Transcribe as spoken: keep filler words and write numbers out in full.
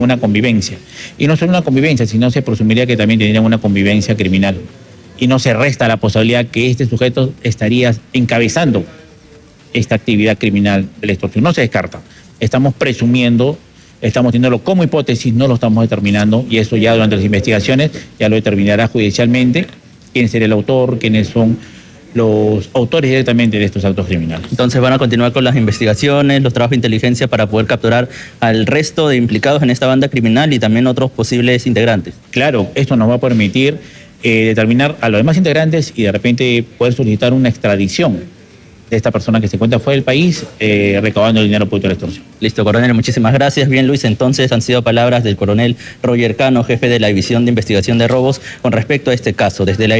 una convivencia. Y no solo una convivencia, sino se presumiría que también tendrían una convivencia criminal. Y no se resta la posibilidad que este sujeto estaría encabezando esta actividad criminal de la extorsión. No se descarta. Estamos presumiendo, estamos teniéndolo como hipótesis, no lo estamos determinando, y eso ya durante las investigaciones ya lo determinará judicialmente quién será el autor, quiénes son los autores directamente de estos actos criminales. Entonces van a continuar con las investigaciones, los trabajos de inteligencia para poder capturar al resto de implicados en esta banda criminal y también otros posibles integrantes. Claro, esto nos va a permitir eh, determinar a los demás integrantes y de repente poder solicitar una extradición de esta persona que se encuentra fuera del país eh, recaudando el dinero producto de la extorsión. Listo, coronel, muchísimas gracias. Bien, Luis, entonces han sido palabras del coronel Roger Cano, jefe de la División de Investigación de Robos, con respecto a este caso. Desde la